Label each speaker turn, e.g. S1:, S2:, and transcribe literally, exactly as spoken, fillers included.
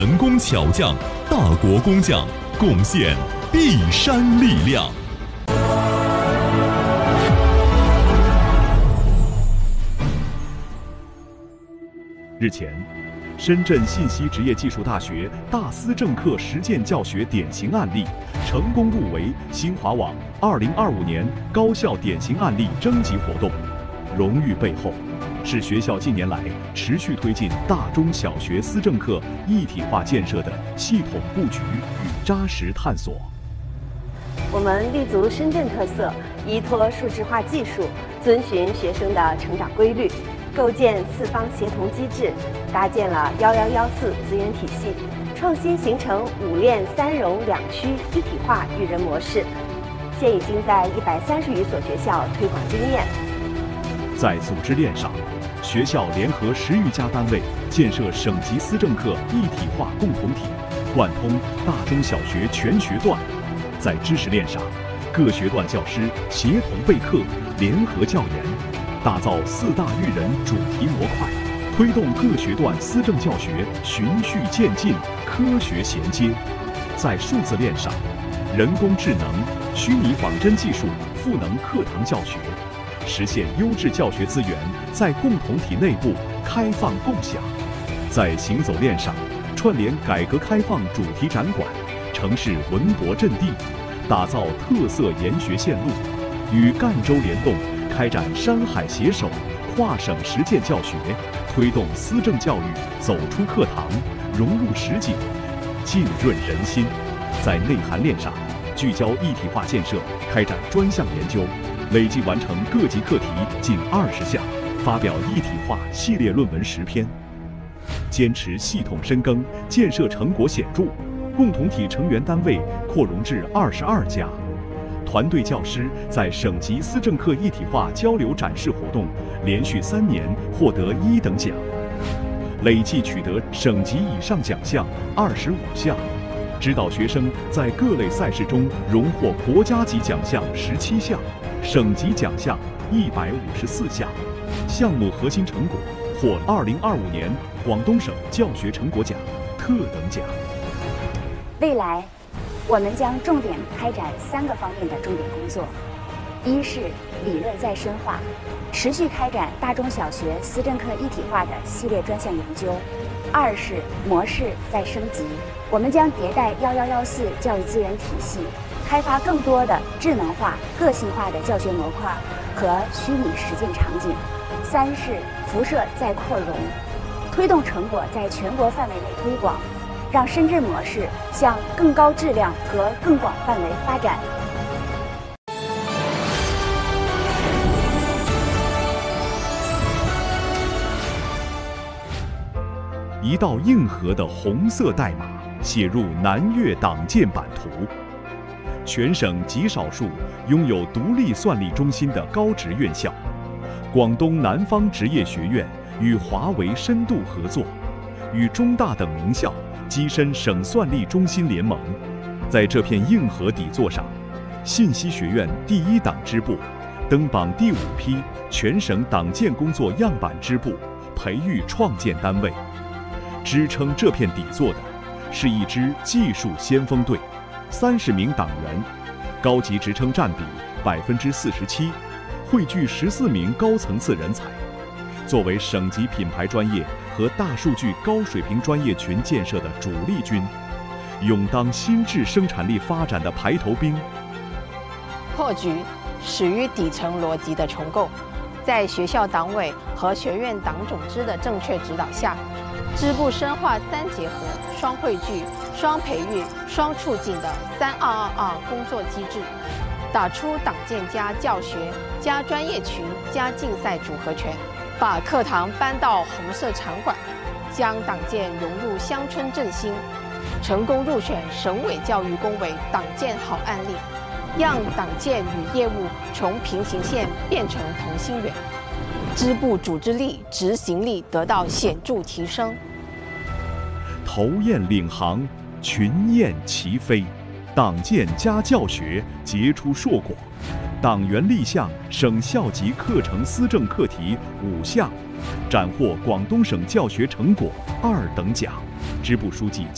S1: 人工巧匠，大国工匠，贡献璧山力量。日前，深圳信息职业技术大学大思政课实践教学典型案例成功入围新华网二零二五年高校典型案例征集活动。荣誉背后，是学校近年来持续推进大中小学思政课一体化建设的系统布局与扎实探索。
S2: 我们立足深圳特色，依托数字化技术，遵循学生的成长规律，构建四方协同机制，搭建了幺幺幺四资源体系，创新形成五链三融两区一体化育人模式，现已经在一百三十余所学校推广经验。
S1: 在组织链上，学校联合十余家单位建设省级思政课一体化共同体，贯通大中小学全学段。在知识链上，各学段教师协同备课，联合教研，打造四大育人主题模块，推动各学段思政教学循序渐进、科学衔接。在数字链上，人工智能、虚拟仿真技术赋能课堂教学，实现优质教学资源在共同体内部开放共享。在行走链上，串联改革开放主题展馆、城市文博阵地，打造特色研学线路，与赣州联动开展山海携手跨省实践教学，推动思政教育走出课堂，融入实景，浸润人心。在内涵链上，聚焦一体化建设，开展专项研究，累计完成各级课题近二十项，发表一体化系列论文十篇。坚持系统深耕，建设成果显著，共同体成员单位扩容至二十二家。团队教师在省级思政课一体化交流展示活动连续三年获得一等奖，累计取得省级以上奖项二十五项，指导学生在各类赛事中荣获国家级奖项十七项，省级奖项一百五十四项。项目核心成果获二零二五年广东省教学成果奖特等奖。
S3: 未来，我们将重点开展三个方面的重点工作：一是理论再深化，持续开展大中小学思政课一体化的系列专项研究；二是模式再升级，我们将迭代幺幺幺四教育资源体系，开发更多的智能化、个性化的教学模块和虚拟实践场景；三是辐射再扩容，推动成果在全国范围内推广，让深圳模式向更高质量和更广范围发展。
S1: 一道硬核的红色代码写入南粤党建版图。全省极少数拥有独立算力中心的高职院校，广东南方职业学院与华为深度合作，与中大等名校跻身省算力中心联盟。在这片硬核底座上，信息学院第一党支部登榜第五批全省党建工作样板支部，培育创建单位。支撑这片底座的是一支技术先锋队，三十名党员，高级职称占比百分之四十七，汇聚十四名高层次人才。作为省级品牌专业和大数据高水平专业群建设的主力军，勇当新质生产力发展的排头兵。
S4: 破局始于底层逻辑的重构，在学校党委和学院党总支的正确指导下，支部深化三结合、双汇聚、双培育、双促进的三二二二工作机制，打出党建加教学加专业群加竞赛组合拳，把课堂搬到红色场馆，将党建融入乡村振兴，成功入选省委教育工委党建好案例，让党建与业务从平行线变成同心圆。支部组织力、执行力得到显著提升。
S1: 头雁领航，群雁齐飞，党建加教学结出硕果。党员立项省校级课程思政课题五项，斩获广东省教学成果二等奖。支部书记